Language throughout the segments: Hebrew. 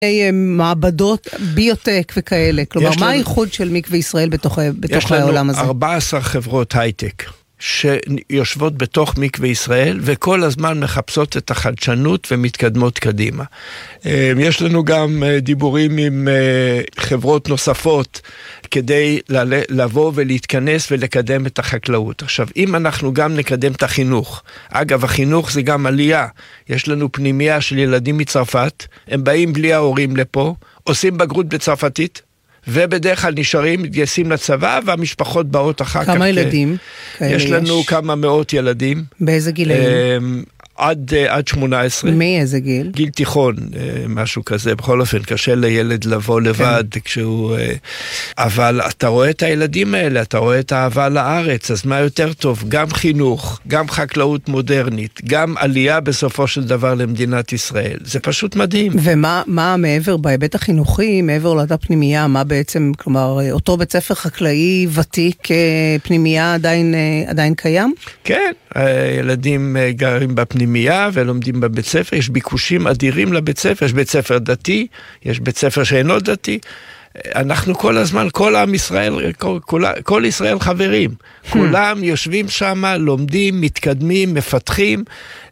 מעבדות ביוטק וכאלה. כלומר, מה הייחוד של מקווה ישראל בתוך העולם הזה? יש לנו 14 חברות הייטק שיושבות בתוך מקווה ישראל, וכל הזמן מחפשות את החדשנות ומתקדמות קדימה. יש לנו גם דיבורים עם חברות נוספות, כדי לבוא ולהתכנס ולקדם את החקלאות. עכשיו, אם אנחנו גם נקדם את החינוך, אגב, החינוך זה גם עלייה. יש לנו פנימייה של ילדים מצרפת, הם באים בלי ההורים לפה, עושים בגרות בצרפתית, ובדרך כלל נשארים, מתגייסים לצבא, והמשפחות באות אחר כך. כמה ילדים? יש לנו כמה מאות ילדים. באיזה גילאים? עד 18. מאיזה גיל? גיל תיכון, משהו כזה. בכל אופן, קשה לילד לבוא לבד כשהוא... אבל אתה רואה את הילדים האלה, אתה רואה את האהבה לארץ, אז מה יותר טוב? גם חינוך, גם חקלאות מודרנית, גם עלייה בסופו של דבר למדינת ישראל. זה פשוט מדהים. ומה מעבר, בהיבט החינוכי, מעבר לאותה פנימייה, מה בעצם, כלומר, אותו בית ספר חקלאי ותיק, פנימייה עדיין קיים? כן, ילדים גרים בפנימייה ולומדים בבית ספר, יש ביקושים אדירים לבית ספר, יש בית ספר דתי, יש בית ספר שאינו דתי, אנחנו כל הזמן, כל עם ישראל, כל ישראל חברים, כולם יושבים שם, לומדים, מתקדמים, מפתחים,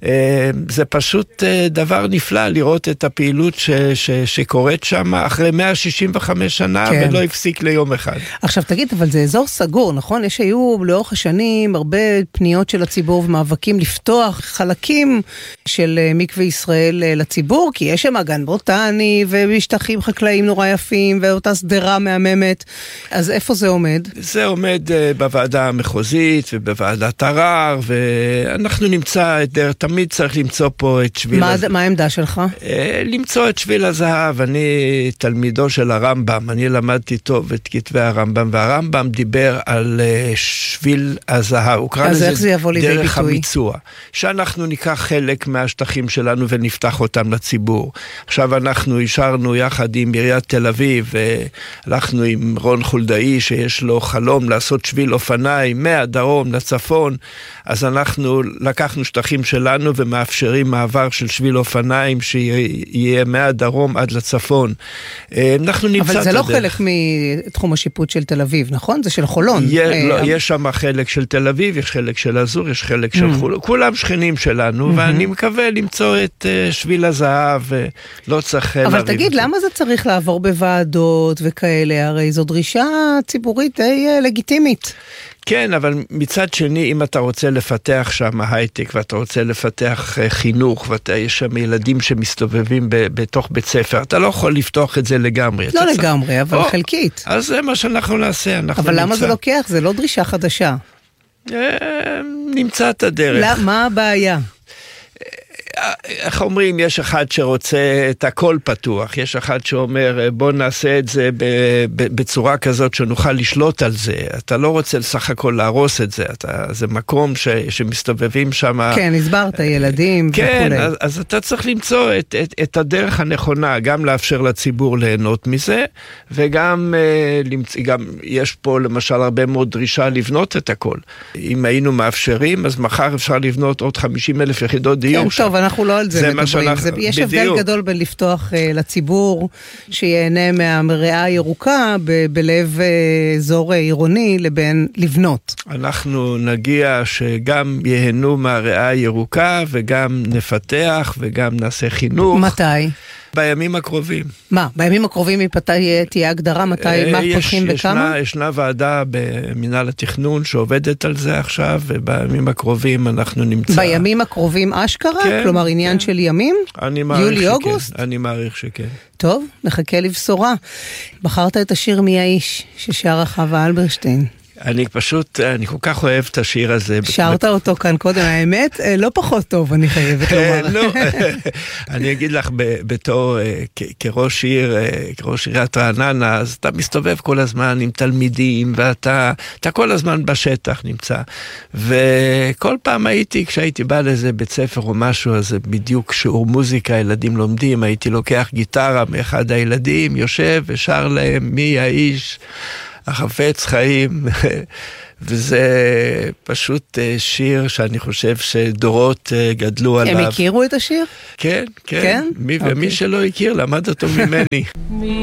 זה פשוט דבר נפלא לראות את הפעילות שקורית שם אחרי 165 שנה ולא הפסיק ליום אחד. עכשיו תגיד, אבל זה אזור סגור, נכון? היו לאורך השנים הרבה פניות של הציבור ומאבקים לפתוח חלקים של מקווה ישראל לציבור, כי יש שם גן בוטני ומשטחים חקלאיים נורא יפים ואותה סדרה מהממת, אז איפה זה עומד? זה עומד בוועדה המחוזית ובוועדת ערר, ואנחנו נמצא את דרך, תמיד צריך למצוא פה את שביל הזהב. מה העמדה שלך? למצוא את שביל הזהב. אני תלמידו של הרמב"ם, אני למדתי טוב את כתבי הרמב"ם, והרמב"ם דיבר על שביל הזהב. אז איך זה יבוא לידי ביטוי? דרך הביצוע. שאנחנו ניקח חלק מהשטחים שלנו ונפתח אותם לציבור. עכשיו אנחנו אישרנו יחד עם עיריית תל אביב, הלכנו עם רון חולדאי שיש לו חלום לעשות שביל אופניים מהדרום לצפון, אז אנחנו לקחנו שטחים שלנו ומאפשרים מעבר של שביל אופניים שיהיה מהדרום עד לצפון. אנחנו נמצא אבל זה לא חלק מתחום השיפוט של תל אביב, נכון? זה של חולון. יש שם חלק של תל אביב, יש חלק של אזור, יש חלק של חולון. כולם שכנים שלנו, ואני מקווה למצוא את שביל הזהב, ולא צריך להריב. אבל תגיד, למה זה צריך לעבור בוועדות וכאלה? הרי זו דרישה ציבורית די לגיטימית. כן, אבל מצד שני, אם אתה רוצה לפתח שם הייטק, ואתה רוצה לפתח חינוך, יש שם ילדים שמסתובבים בתוך בית ספר, אתה לא יכול לפתוח את זה לגמרי. לא לגמרי, אבל חלקית. אז זה מה שאנחנו נעשה. אבל למה זה לוקח? זה לא דרישה חדשה. נמצא את הדרך. מה הבעיה? איך אומרים, יש אחד שרוצה את הכל פתוח, יש אחד שאומר בוא נעשה את זה בצורה כזאת שנוכל לשלוט על זה, אתה לא רוצה לסך הכל להרוס את זה, זה מקום שמסתובבים שם. כן, הסברת, ילדים כן, אז אתה צריך למצוא את הדרך הנכונה, גם לאפשר לציבור ליהנות מזה, וגם יש פה למשל הרבה מאוד דרישה לבנות את הכל. אם היינו מאפשרים, אז מחר אפשר לבנות עוד 50,000 יחידות דיור. טוב, אנחנו לא על זה מדברים. יש הבדל גדול בין לפתוח לציבור שיהנה מהמריאה הירוקה בלב אזור עירוני לבין לבנות. אנחנו נגיע שגם יהנו מהריאה הירוקה וגם נפתח וגם נעשה חינוך. מתי? בימים הקרובים. מה? בימים הקרובים תהיה הגדרה מתי, מה פותחים וכמה? ישנה ועדה במינהל התכנון שעובדת על זה עכשיו, ובימים הקרובים אנחנו נמצא. בימים הקרובים אשכרה? כן, כלומר עניין כן. של ימים? יולי-אוגוסט? אני מעריך שכן. טוב, נחכה לבשורה. בחרת את השיר מי האיש ששרה חווה אלברשטיין. אני כל כך אוהב את השיר הזה. שרת אותו כאן קודם, האמת, לא פחות טוב, אני חייבת לומר. אני אגיד לך, בתור, כראש עיריית רעננה, אז אתה מסתובב כל הזמן עם תלמידים, ואתה כל הזמן בשטח נמצא. וכל פעם כשהייתי בא לאיזה בית ספר או משהו, אז בדיוק שיעור מוזיקה, ילדים לומדים, הייתי לוקח גיטרה מאחד הילדים, יושב ושר להם, מי האיש החפץ חיים, וזה פשוט שיר שאני חושב שדורות גדלו עליו. הם הכירו את השיר? כן, כן. ומי שלא הכיר למד אותו ממני.